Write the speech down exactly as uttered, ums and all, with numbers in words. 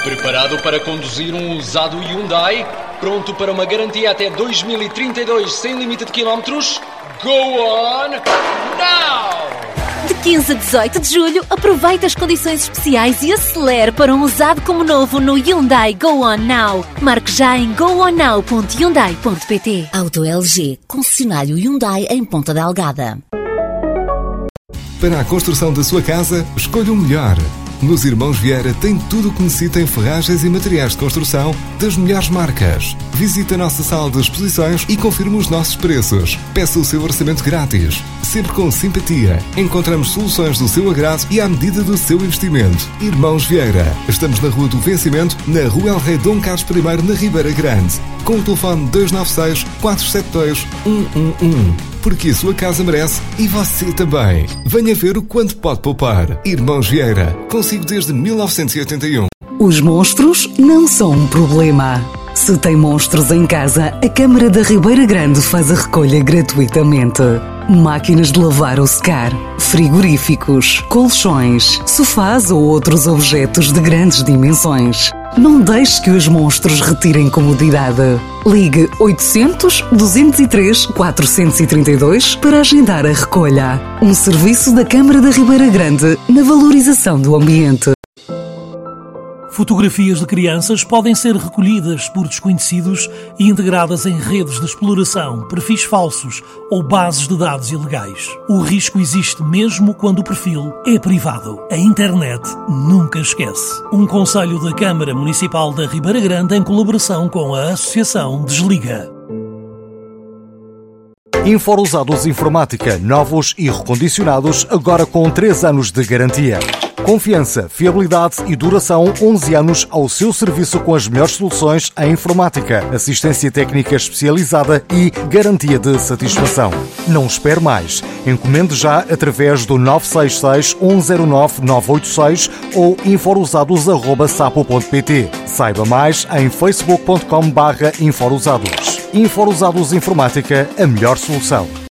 Preparado para conduzir um usado Hyundai? Pronto para uma garantia até dois mil e trinta e dois sem limite de quilómetros? Go on now! De quinze a dezoito de julho, aproveite as condições especiais e acelere para um usado como novo no Hyundai Go On Now. Marque já em go on now ponto hyundai ponto pt. Auto L G, concessionário Hyundai em Ponta Delgada. Para a construção da sua casa, escolha o melhor. Nos Irmãos Vieira tem tudo o que necessita em ferragens e materiais de construção das melhores marcas. Visite a nossa sala de exposições e confirme os nossos preços. Peça o seu orçamento grátis. Sempre com simpatia. Encontramos soluções do seu agrado e à medida do seu investimento. Irmãos Vieira. Estamos na Rua do Vencimento, na Rua El Rei Dom Carlos I, na Ribeira Grande. Com o telefone dois nove seis, quatro sete dois, um um um. Porque a sua casa merece e você também. Venha ver o quanto pode poupar. Irmãos Vieira, consigo desde mil novecentos e oitenta e um. Os monstros não são um problema. Se tem monstros em casa, a Câmara da Ribeira Grande faz a recolha gratuitamente. Máquinas de lavar ou secar, frigoríficos, colchões, sofás ou outros objetos de grandes dimensões. Não deixe que os monstros retirem comodidade. Ligue oitocentos, duzentos e três, quatrocentos e trinta e dois para agendar a recolha. Um serviço da Câmara da Ribeira Grande na valorização do ambiente. Fotografias de crianças podem ser recolhidas por desconhecidos e integradas em redes de exploração, perfis falsos ou bases de dados ilegais. O risco existe mesmo quando o perfil é privado. A internet nunca esquece. Um conselho da Câmara Municipal da Ribeira Grande em colaboração com a Associação Desliga. Infousados Informática, novos e recondicionados, agora com três anos de garantia. Confiança, fiabilidade e duração, onze anos ao seu serviço com as melhores soluções em informática, assistência técnica especializada e garantia de satisfação. Não espere mais. Encomende já através do nove seis seis, um zero nove, nove oito seis ou infousados arroba sapo ponto pt. Saiba mais em facebook ponto com barra infousados. Infousados Informática, a melhor solução.